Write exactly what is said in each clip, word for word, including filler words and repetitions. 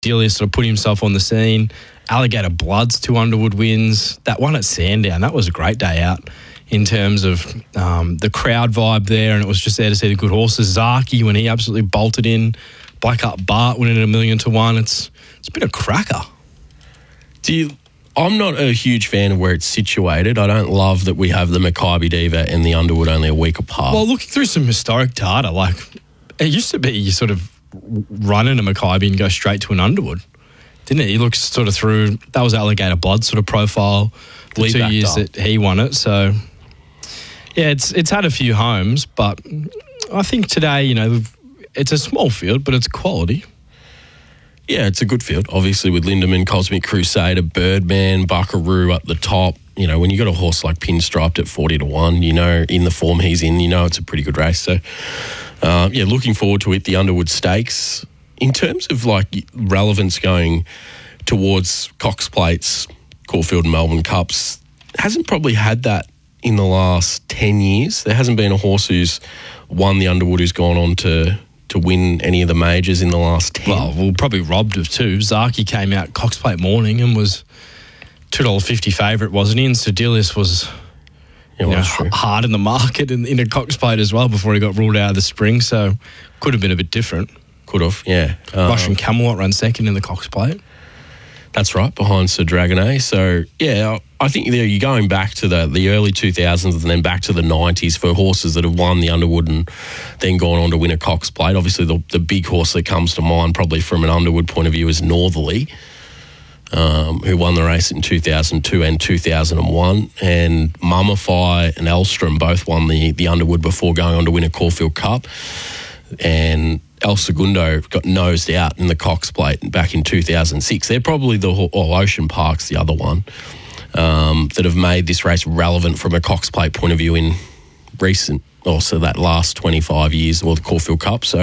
Delia sort of put himself on the scene. Alligator Bloods, two Underwood wins. That one at Sandown, that was a great day out in terms of um, the crowd vibe there, and it was just there to see the good horses. Zaki, when he absolutely bolted in. Black Up Bart winning at a million to one. It's It's been a cracker. Do you... I'm not a huge fan of where it's situated. I don't love that we have the Mackay Diva and the Underwood only a week apart. Well, looking through some historic data, like it used to be you sort of run in a Mackay and go straight to an Underwood, didn't it? You look sort of through, that was Alligator Blood sort of profile, the Lee two years up. that he won it. So, yeah, it's it's had a few homes, but I think today, you know, it's a small field, but it's quality. Yeah, it's a good field, obviously, with Lindemann, Cosmic Crusader, Birdman, Buckaroo up the top. You know, when you got a horse like Pinstriped at forty to one, you know, in the form he's in, you know it's a pretty good race. So, uh, yeah, looking forward to it, the Underwood Stakes. In terms of, like, relevance going towards Cox Plates, Caulfield and Melbourne Cups, hasn't probably had that in the last ten years. There hasn't been a horse who's won the Underwood who's gone on to... to win any of the majors in the last ten. Well, we're probably robbed of two. Zaki came out Cox Plate morning and was two dollars fifty favourite, wasn't he? And Sedilius was Yeah, you well, know, that's true. hard in the market in, in a Cox Plate as well before he got ruled out of the spring, so could have been a bit different. Could have, yeah. Um, Russian Camelot ran second in the Cox Plate. That's right, behind Sir Dragonet. So, yeah, I think you know, you're going back to the, the early two thousands and then back to the nineties for horses that have won the Underwood and then gone on to win a Cox Plate. Obviously, the, the big horse that comes to mind probably from an Underwood point of view is Northerly, um, who won the race in two thousand two and two thousand one. And Mummify and Elstrom both won the, the Underwood before going on to win a Caulfield Cup. And El Segundo got nosed out in the Cox Plate back in two thousand six. They're probably the, or Ocean Park's the other one, um, that have made this race relevant from a Cox Plate point of view in recent, also that last twenty-five years, or the Caulfield Cup. So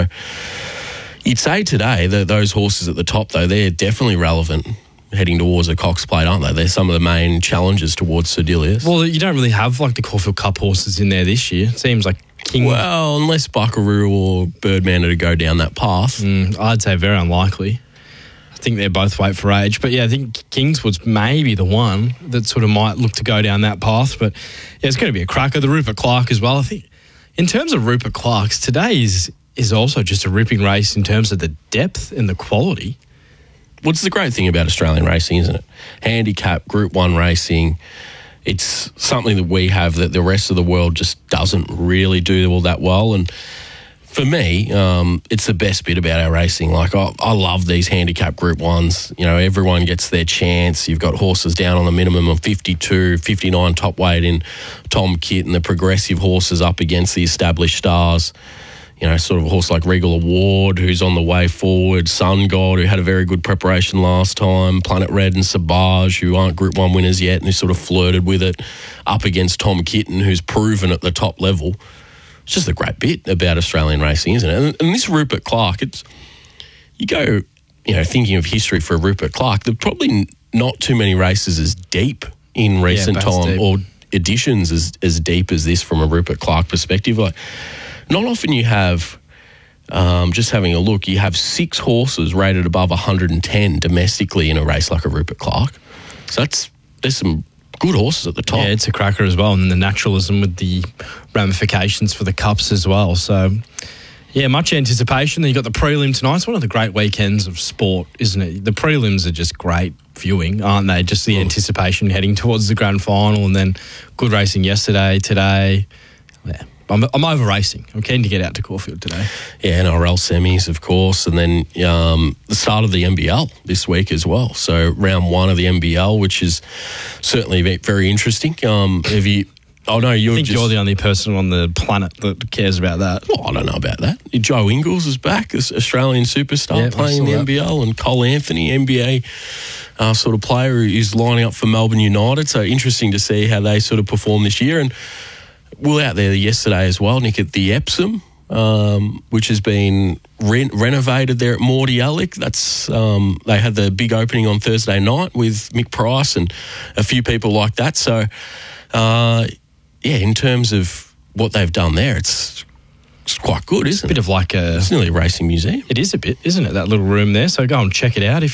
you'd say today that those horses at the top, though, they're definitely relevant heading towards a Cox Plate, aren't they? They're some of the main challenges towards Sedilius. Well, you don't really have like the Caulfield Cup horses in there this year. It seems like King... Well, unless Buckaroo or Birdman are to go down that path. Mm, I'd say very unlikely. I think they're both weight for age. But, yeah, I think Kingswood's maybe the one that sort of might look to go down that path. But, yeah, it's going to be a cracker. The Rupert Clark as well. I think in terms of Rupert Clark's, today is, is also just a ripping race in terms of the depth and the quality. What's the great thing about Australian racing, isn't it? Handicap, Group one racing, it's something that we have that the rest of the world just doesn't really do all that well. And for me, um, it's the best bit about our racing. Like, I, I love these handicap Group ones. You know, everyone gets their chance. You've got horses down on the minimum of fifty-two, fifty-nine top weight in Tom Kitt, and the progressive horses up against the established stars. You know, sort of a horse like Regal Award, who's on the way forward. Sun God, who had a very good preparation last time. Planet Red and Sabage, who aren't Group one winners yet and who sort of flirted with it, up against Tom Kitten, who's proven at the top level. It's just a great bit about Australian racing, isn't it? And, and this Rupert Clark, it's you go, you know, thinking of history for Rupert Clark, there's probably not too many races as deep in recent Yeah, time deep. or editions as, as deep as this from a Rupert Clark perspective. Like, not often you have, um, just having a look, you have six horses rated above one hundred ten domestically in a race like a Rupert Clark. So that's there's some good horses at the top. Yeah, it's a cracker as well. And then the naturalism with the ramifications for the cups as well. So, yeah, much anticipation. Then you've got the prelim tonight. It's one of the great weekends of sport, isn't it? The prelims are just great viewing, aren't they? Just the Oh. anticipation heading towards the grand final, and then good racing yesterday, today. Yeah. I'm, I'm over racing. I'm keen to get out to Caulfield today. Yeah, N R L semis, of course, and then um, the start of the N B L this week as well. So round one of the N B L, which is certainly ve- very interesting. Um, have you? Oh no, you're I think just, you're the only person on the planet that cares about that. Oh, I don't know about that. Joe Ingles is back, as Australian superstar, Yeah, I playing in saw the that. N B L, and Cole Anthony, N B A uh, sort of player, who is lining up for Melbourne United. So interesting to see how they sort of perform this year. And we were out there yesterday as well, Nick, at the Epsom, um, which has been re- renovated there at Mordialloc. That's um, they had the big opening on Thursday night with Mick Price and a few people like that. So, uh, yeah, in terms of what they've done there, it's, it's quite good, isn't A bit it? of like a... It's nearly a racing museum. It is a bit, isn't it, that little room there? So go and check it out if